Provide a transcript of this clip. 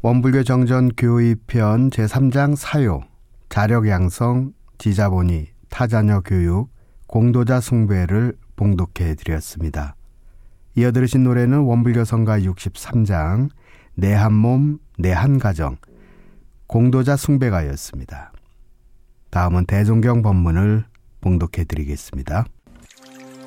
원불교 정전 교의편 제3장 사요, 자력 양성, 지자본의, 타자녀 교육, 공도자 숭배를 봉독해 드렸습니다. 이어 들으신 노래는 원불교 성가 63장 내 한 몸, 내 한 가정, 공도자 숭배가였습니다. 다음은 대종경 법문을 봉독해 드리겠습니다.